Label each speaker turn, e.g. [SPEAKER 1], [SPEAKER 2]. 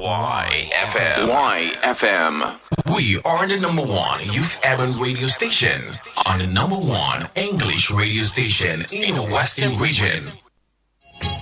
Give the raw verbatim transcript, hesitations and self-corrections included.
[SPEAKER 1] Y F M.
[SPEAKER 2] Y F M.
[SPEAKER 1] We are the number one youth urban radio station on the number one English radio station in the Western region.